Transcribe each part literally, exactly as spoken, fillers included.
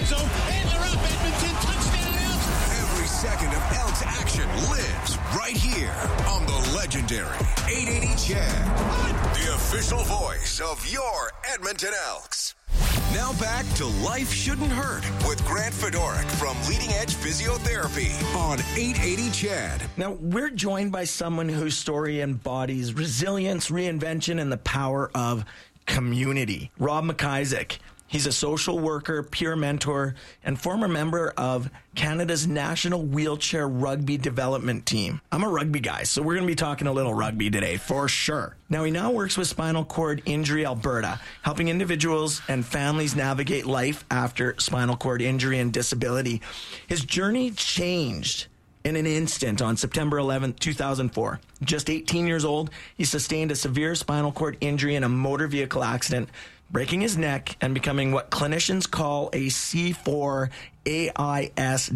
end zone, and they're up. Edmonton, touchdown Elks. Every second of Elks action lives right here on the legendary eight eighty Chad, the official voice of your Edmonton Elks. Now back to Life Shouldn't Hurt with Grant Fedorik from Leading Edge Physiotherapy on eight eighty Chad. Now, we're joined by someone whose story embodies resilience, reinvention, and the power of community. Rob McIsaac. He's a social worker, peer mentor, and former member of Canada's National Wheelchair Rugby Development Team. I'm a rugby guy, so we're going to be talking a little rugby today, for sure. Now, he now works with Spinal Cord Injury Alberta, helping individuals and families navigate life after spinal cord injury and disability. His journey changed in an instant on September eleventh, two thousand four. Just eighteen years old, he sustained a severe spinal cord injury in a motor vehicle accident, breaking his neck and becoming what clinicians call a C four A I S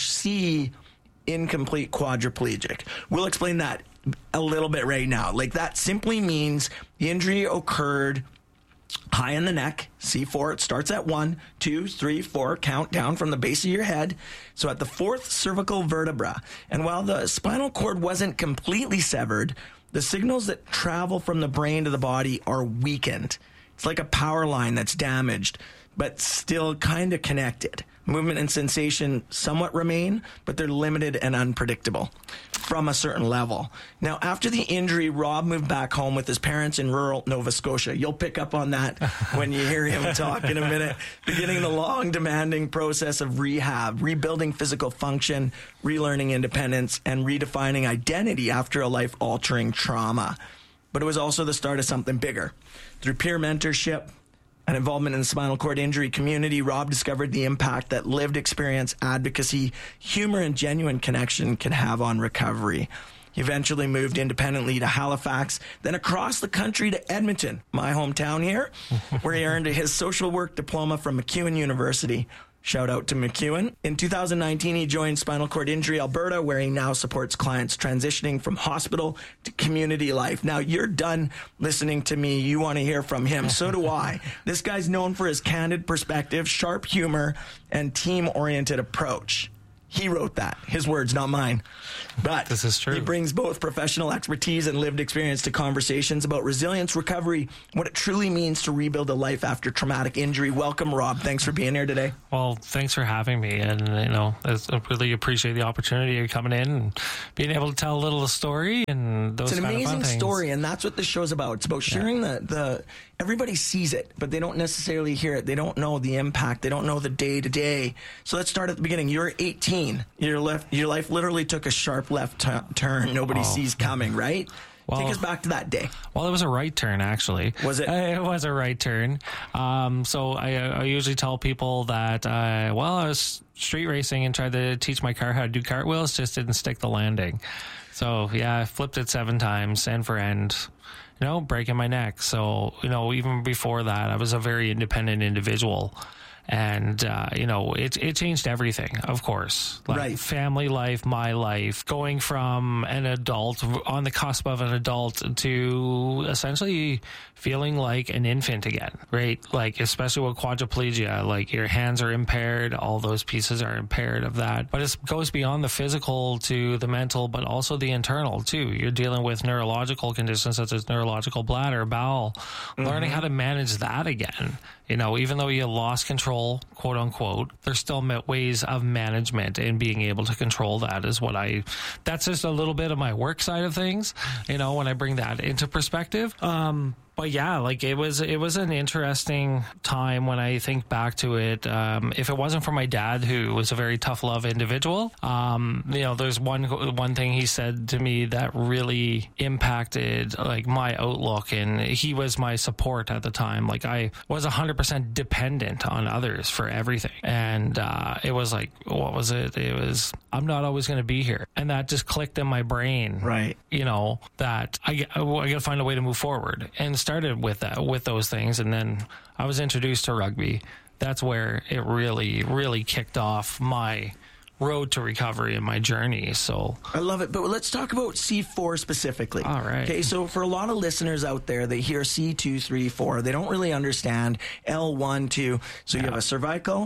C incomplete quadriplegic. We'll explain that a little bit right now. Like, that simply means the injury occurred high in the neck, C four. It starts at one, two, three, four, count down from the base of your head. So at the fourth cervical vertebra. And while the spinal cord wasn't completely severed, the signals that travel from the brain to the body are weakened. It's like a power line that's damaged, but still kind of connected. Movement and sensation somewhat remain, but they're limited and unpredictable from a certain level. Now, after the injury, Rob moved back home with his parents in rural Nova Scotia. You'll pick up on that when you hear him talk in a minute. Beginning the long, demanding process of rehab, rebuilding physical function, relearning independence, and redefining identity after a life-altering trauma. But it was also the start of something bigger. Through peer mentorship and involvement in the spinal cord injury community, Rob discovered the impact that lived experience, advocacy, humor, and genuine connection can have on recovery. He eventually moved independently to Halifax, then across the country to Edmonton, my hometown here, where he earned his social work diploma from MacEwan University. Shout out to MacEwan. In two thousand nineteen, he joined Spinal Cord Injury Alberta, where he now supports clients transitioning from hospital to community life. Now, you're done listening to me. You want to hear from him. So do I. This guy's known for his candid perspective, sharp humor, and team-oriented approach. He wrote that. His words, not mine. But this is true. He brings both professional expertise and lived experience to conversations about resilience, recovery, what it truly means to rebuild a life after traumatic injury. Welcome, Rob. Thanks for being here today. Well, thanks for having me. And, you know, I really appreciate the opportunity of coming in and being able to tell a little story and those It's an kind of amazing fun things. story, and that's what this show's about. It's about sharing yeah. the, the, everybody sees it, but they don't necessarily hear it. They don't know the impact. They don't know the day-to-day. So let's start at the beginning. You're eighteen. Your left, your life literally took a sharp left t- turn. Nobody oh. sees coming, right? Well, Take us back to that day. Well, it was a right turn, actually. Was it? Uh, it was a right turn. Um, so I, I usually tell people that, uh, well, I was street racing and tried to teach my car how to do cartwheels, just didn't stick the landing. So, yeah, I flipped it seven times, end for end, you know, breaking my neck. So, you know, even before that, I was a very independent individual. And, uh, you know, it it changed everything, of course. Like right. Family life, my life, going from an adult, on the cusp of an adult, to essentially feeling like an infant again, right? Like, especially with quadriplegia, like your hands are impaired, all those pieces are impaired of that. But it goes beyond the physical to the mental, but also the internal, too. You're dealing with neurological conditions such as neurological bladder, bowel, mm-hmm. learning how to manage that again. You know, even though you lost control, quote unquote, there's still ways of management, and being able to control that is what I, that's just a little bit of my work side of things, you know, when I bring that into perspective. Um, But yeah, like it was, it was an interesting time when I think back to it. Um, if it wasn't for my dad, who was a very tough love individual, um, you know, there's one, one thing he said to me that really impacted like my outlook, and he was my support at the time. Like I was a hundred percent dependent on others for everything. And, uh, it was like, what was it? It was, I'm not always going to be here. And that just clicked in my brain. Right. You know, that I, I got to find a way to move forward, and started with that, with those things. And then I was introduced to rugby. That's where it really, really kicked off my road to recovery and my journey. So I love it. But let's talk about C four specifically. All right. Okay. So for a lot of listeners out there, they hear C two, three, four. They don't really understand L one, two. So yeah. you have a cervical,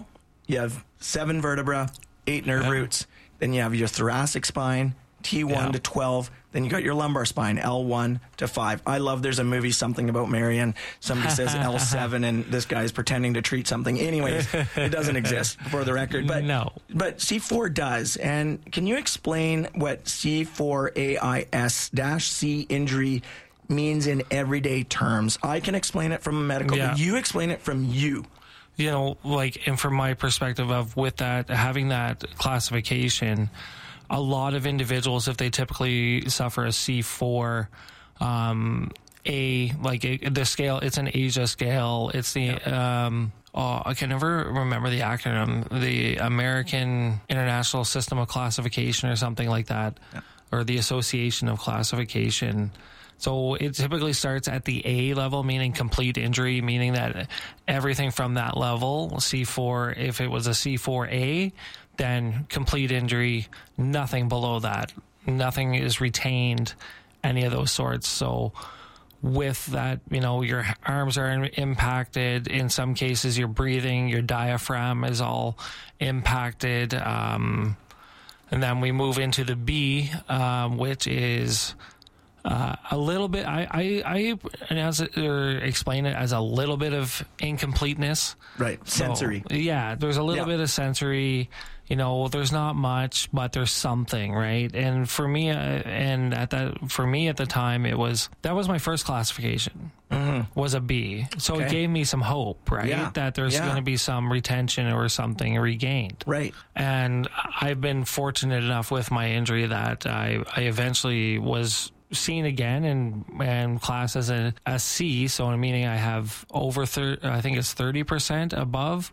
you have seven vertebra, eight nerve Yeah. roots. Then you have your thoracic spine, T one Yeah. to twelve. Then you got your lumbar spine, L one to five. I love there's a movie, Something About Mary, and somebody says L seven, and this guy's pretending to treat something. Anyways, it doesn't exist for the record. But No. But C four does. And can you explain what C four A I S C injury means in everyday terms? I can explain it from a medical, Yeah. but you explain it from you. You know, like, and from my perspective of with that, having that classification, a lot of individuals, if they typically suffer a C four, um, A, like a, the scale, it's an A S I A scale. It's the, um, oh, I can never remember the acronym, the American International System of Classification or something like that, Yeah. or the Association of Classification. So it typically starts at the A level, meaning complete injury, meaning that everything from that level, C four, if it was a C four A, then complete injury, nothing below that. Nothing is retained, any of those sorts. So with that, you know, your arms are impacted. In some cases, your breathing, your diaphragm is all impacted. Um, and then we move into the B, um, which is... Uh, a little bit, I, I, I announce it or explain it as a little bit of incompleteness. Right. So, Sensory. yeah, there's a little Yeah. bit of sensory. You know, there's not much, but there's something, right? And for me, uh, and at that, for me at the time, it was that was my first classification. Mm-hmm. Was a B, so Okay. it gave me some hope, right? Yeah. That there's Yeah. going to be some retention or something regained. Right. And I've been fortunate enough with my injury that I, I eventually was seen again and and class as a, a C, so meaning I have over thir- I think it's thirty percent above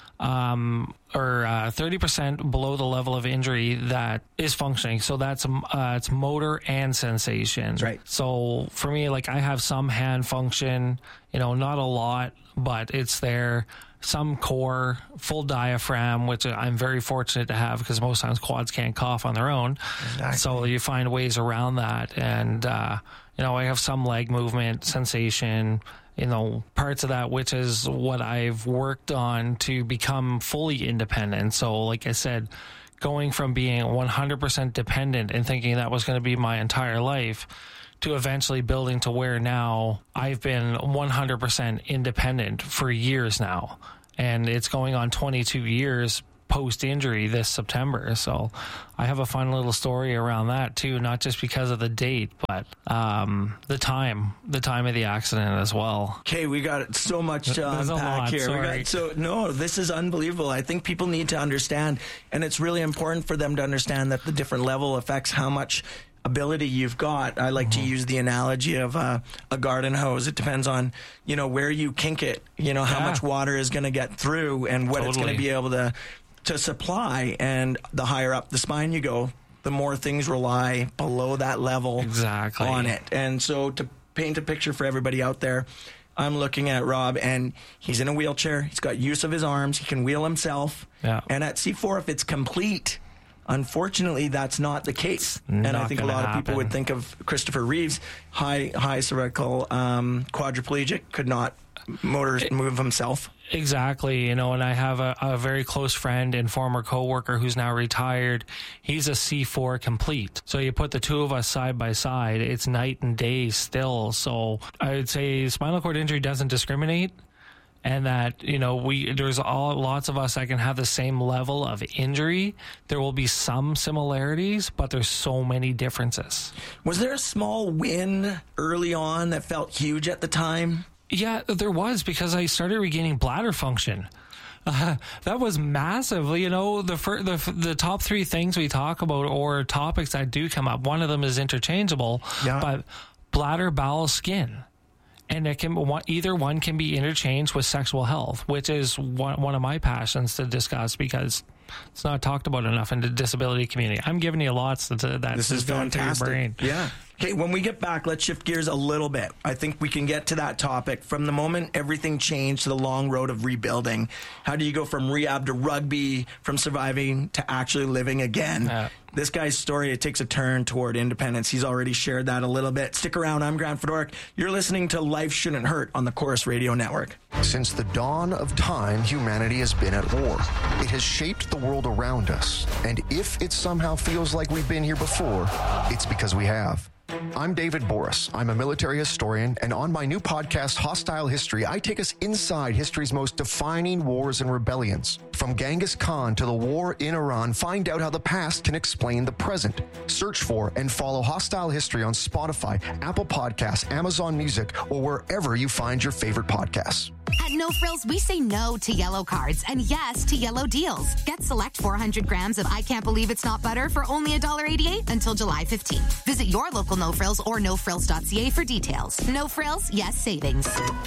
um or uh, thirty percent below the level of injury that is functioning. So that's uh, it's motor and sensation. Right. So for me, like, I have some hand function, you know, not a lot, but it's there. Some core, full diaphragm, which I'm very fortunate to have because most times quads can't cough on their own. Exactly. So you find ways around that. And, uh, you know, I have some leg movement, sensation, you know, parts of that, which is what I've worked on to become fully independent. So, like I said, going from being one hundred percent dependent and thinking that was going to be my entire life to eventually building to where now I've been one hundred percent independent for years now. And it's going on twenty-two years post-injury this September. So I have a fun little story around that too, not just because of the date, but um, the time, the time of the accident as well. Okay, we got so much to There's a unpack lot, here. We sorry. got, so no, this is unbelievable. I think people need to understand, and it's really important for them to understand that the different level affects how much ability you've got. I like Mm-hmm. to use the analogy of uh, a garden hose. It depends on, you know, where you kink it, you know, how Yeah. much water is going to get through and what it's going Totally. to be able to to supply. And the higher up the spine you go, the more things rely below that level Exactly. on it. And so to paint a picture for everybody out there, I'm looking at Rob, and he's in a wheelchair. He's got use of his arms. He can wheel himself. Yeah. And at C four, if it's complete, unfortunately, that's not the case. And I Not think a gonna lot of people happen. would think of Christopher Reeves, high high cervical um, quadriplegic, could not motor move himself. Exactly, you know, and I have a, a very close friend and former coworker who's now retired. He's a C four complete. So you put the two of us side by side, it's night and day still. So I would say spinal cord injury doesn't discriminate, and that, you know, we there's all lots of us that can have the same level of injury. There will be some similarities, but there's so many differences. Was there a small win early on that felt huge at the time? Yeah, there was, because I started regaining bladder function. Uh, that was massive. You know, the, fir- the the top three things we talk about or topics that do come up, one of them is interchangeable, Yeah. but bladder, bowel, skin. And it can one, either one can be interchanged with sexual health, which is one, one of my passions to discuss, because It's not talked about enough in the disability community. I'm giving you lots that that's This is going through your fantastic. brain. Yeah. Okay, when we get back, let's shift gears a little bit. I think we can get to that topic. From the moment everything changed to the long road of rebuilding, how do you go from rehab to rugby, from surviving to actually living again? Yeah. This guy's story, it takes a turn toward independence. He's already shared that a little bit. Stick around. I'm Grant Fedoruk. You're listening to Life Shouldn't Hurt on the Chorus Radio Network. Since the dawn of time, humanity has been at war. It has shaped the world around us. And if it somehow feels like we've been here before, it's because we have. I'm David Boris. I'm a military historian, and on my new podcast, Hostile History, I take us inside history's most defining wars and rebellions. From Genghis Khan to the war in Iran, find out how the past can explain the present. Search for and follow Hostile History on Spotify, Apple Podcasts, Amazon Music, or wherever you find your favorite podcasts. At No Frills, we say no to yellow cards and yes to yellow deals. Get select four hundred grams of I Can't Believe It's Not Butter for only one dollar eighty-eight until July fifteenth. Visit your local No Frills or no frills dot c a for details. No Frills, yes savings.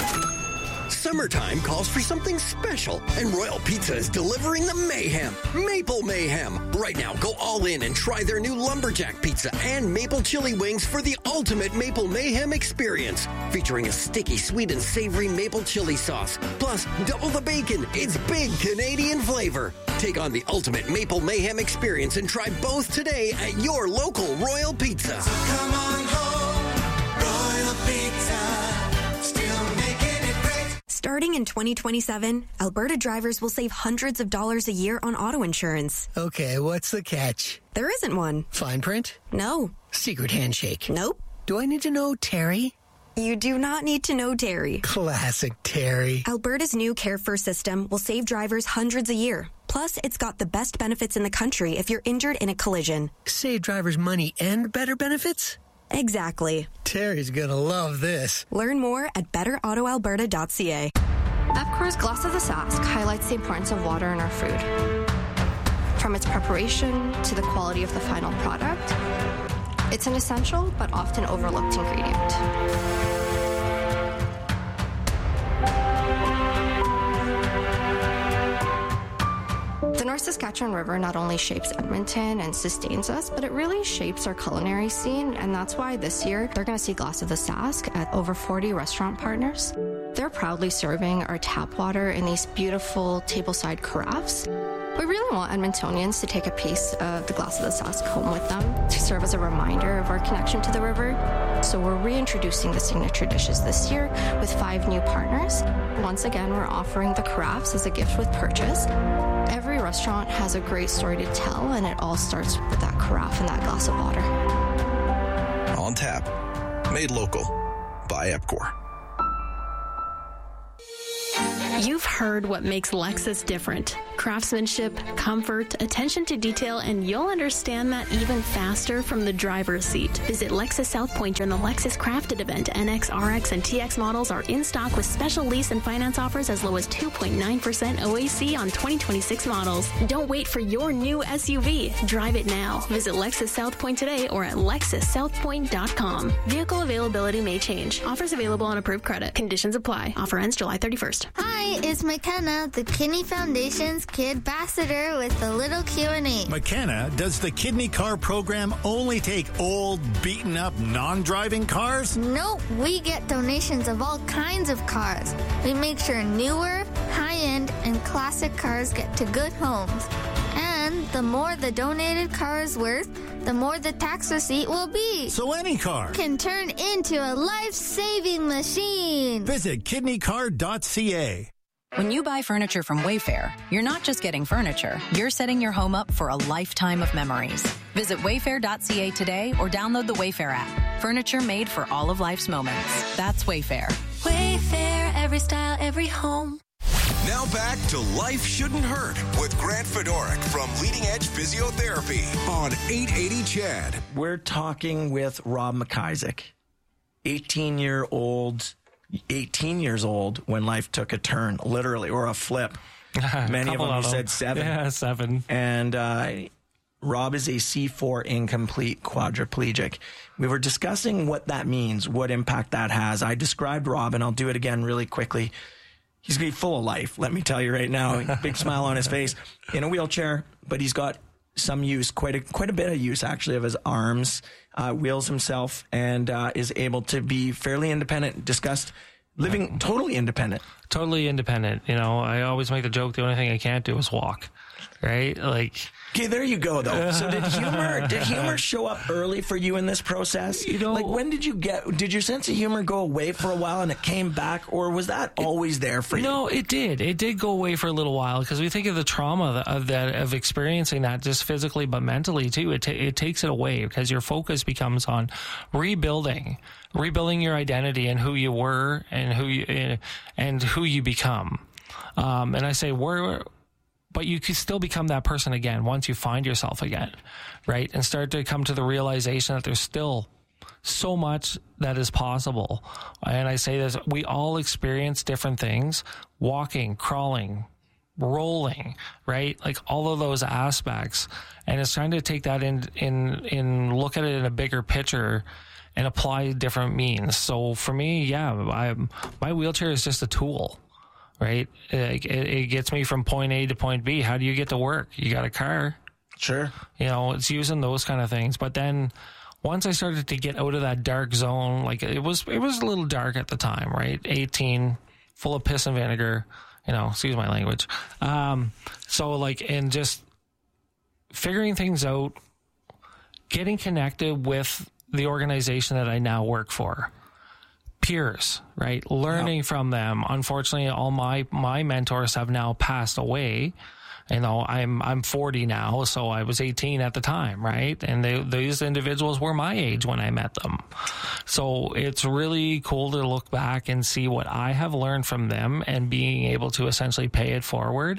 Summertime calls for something special, and Royal Pizza is delivering the mayhem. Maple Mayhem. Right now, go all in and try their new Lumberjack Pizza and Maple Chili Wings for the ultimate Maple Mayhem experience. Featuring a sticky, sweet, and savory maple chili sauce. Plus, double the bacon. It's big Canadian flavor. Take on the ultimate Maple Mayhem experience and try both today at your local Royal Pizza. Come on home, Royal Pizza, still making it great. Starting in twenty twenty-seven, Alberta drivers will save hundreds of dollars a year on auto insurance. Okay, what's the catch? There isn't one. Fine print? No. Secret handshake? Nope. Do I need to know Terry? You do not need to know Terry. Classic Terry. Alberta's new Care First system will save drivers hundreds a year. Plus, it's got the best benefits in the country if you're injured in a collision. Save drivers money and better benefits? Exactly. Terry's gonna love this. Learn more at better auto alberta dot c a. Epcor's Glass of the Sask highlights the importance of water in our food. From its preparation to the quality of the final product, it's an essential but often overlooked ingredient. The North Saskatchewan River not only shapes Edmonton and sustains us, but it really shapes our culinary scene, and that's why this year they're going to see Glass of the Sask at over forty restaurant partners. They're proudly serving our tap water in these beautiful tableside carafes. We really want Edmontonians to take a piece of the Glass of the Sask home with them to serve as a reminder of our connection to the river. So we're reintroducing the signature dishes this year with five new partners. Once again, we're offering the carafes as a gift with purchase. Every restaurant has a great story to tell, and it all starts with that carafe and that glass of water. On tap, made local by Epcor. You've heard what makes Lexus different. Craftsmanship, comfort, attention to detail, and you'll understand that even faster from the driver's seat. Visit Lexus South Point during the Lexus Crafted event. N X, R X, and T X models are in stock with special lease and finance offers as low as two point nine percent O A C on twenty twenty-six models. Don't wait for your new S U V. Drive it now. Visit Lexus South Point today or at lexus south point dot com. Vehicle availability may change. Offers available on approved credit. Conditions apply. Offer ends July thirty-first. Hi, it's McKenna, the Kidney Foundation's Kid Ambassador with the little Q and A. McKenna, does the Kidney Car program only take old, beaten-up, non-driving cars? Nope, we get donations of all kinds of cars. We make sure newer, high-end, and classic cars get to good homes. And the more the donated car is worth, the more the tax receipt will be. So any car can turn into a life-saving machine. Visit kidney car dot c a. When you buy furniture from Wayfair, you're not just getting furniture, you're setting your home up for a lifetime of memories. Visit wayfair dot c a today or download the Wayfair app. Furniture made for all of life's moments. That's Wayfair. Wayfair, every style, every home. Now back to Life Shouldn't Hurt with Grant Fedoruk from Leading Edge Physiotherapy on eight eighty C H E D. We're talking with Rob McIsaac, eighteen-year-old, eighteen years old when life took a turn, literally, or a flip. Many of them, of you them. said seven. Yeah, seven. And uh, Rob is a C four incomplete quadriplegic. We were discussing what that means, what impact that has. I described Rob, and I'll do it again really quickly. He's going to be full of life, let me tell you right now. Big smile on his face, in a wheelchair, but he's got some use, quite a quite a bit of use, actually, of his arms, uh, wheels himself, and uh, is able to be fairly independent, discussed, living totally independent. Totally independent. You know, I always make the joke, the only thing I can't do is walk, right? Like... Okay, there you go, though. So did humor did humor show up early for you in this process? You know, like when did you get? Did your sense of humor go away for a while and it came back, or was that always there for you? No, it did. It did go away for a little while because we think of the trauma of that of experiencing that just physically but mentally too. It ta- it takes it away because your focus becomes on rebuilding, rebuilding your identity and who you were and who you and who you become. Um, and I say we're. But you can still become that person again once you find yourself again, right? And start to come to the realization that there's still so much that is possible. And I say this, we all experience different things, walking, crawling, rolling, right? Like all of those aspects. And it's trying to take that in, in, in look at it in a bigger picture and apply different means. So for me, yeah, I, my wheelchair is just a tool. Right? It, it gets me from point A to point B. How do you get to work? You got a car. Sure. You know, it's using those kind of things. But then once I started to get out of that dark zone, like it was, it was a little dark at the time, right? eighteen, full of piss and vinegar, you know, excuse my language. Um, so like, and just figuring things out, getting connected with the organization that I now work for. Peers, right? Learning yep. from them. Unfortunately, all my, my mentors have now passed away. You know, I'm, I'm forty now, so I was eighteen at the time, right? And they, these individuals were my age when I met them. So it's really cool to look back and see what I have learned from them and being able to essentially pay it forward.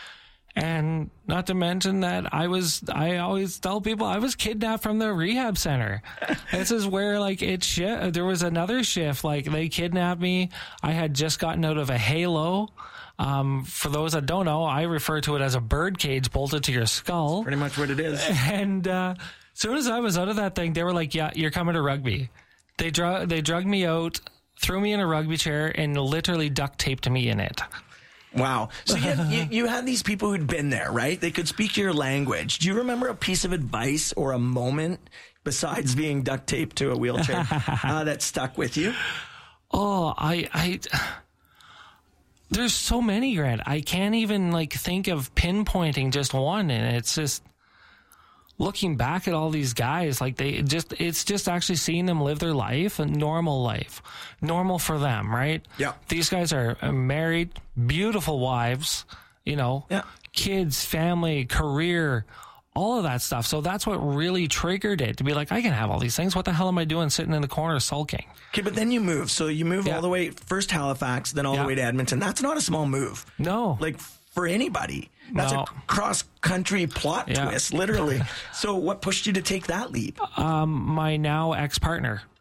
And not to mention that I was, I always tell people I was kidnapped from the rehab center. This is where like it shit. There was another shift. Like they kidnapped me. I had just gotten out of a halo. Um, for those that don't know, I refer to it as a bird cage bolted to your skull. That's pretty much what it is. And, uh, as soon as I was out of that thing, they were like, yeah, you're coming to rugby. They drug, they drugged me out, threw me in a rugby chair and literally duct taped me in it. Wow. So you had, you, you had these people who'd been there, right? They could speak your language. Do you remember a piece of advice or a moment besides being duct taped to a wheelchair uh, that stuck with you? Oh, I, I, there's so many, Grant. I can't even like think of pinpointing just one. And it's just looking back at all these guys, like they just, it's just actually seeing them live their life, a normal life, normal for them, right? Yeah. These guys are married, beautiful wives, you know, yeah. kids, family, career, all of that stuff. So that's what really triggered it to be like, I can have all these things. What the hell am I doing sitting in the corner sulking? Okay, but then you move. So you move yeah. all the way, first Halifax, then all yeah. the way to Edmonton. That's not a small move. No. Like for anybody. That's no. a cross-country plot yeah. twist, literally. So what pushed you to take that leap? Um, my now ex-partner.